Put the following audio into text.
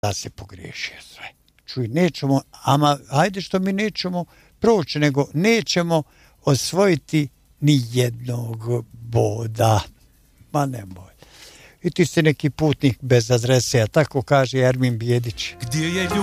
da se pogriješio sve. Čuj, nećemo, ama ajde što mi nećemo proći, nego nećemo osvojiti ni jednog boda. Ma nemoj. I ti si neki putnik bez adrese, a tako kaže Ermin Bijedić. Gdje je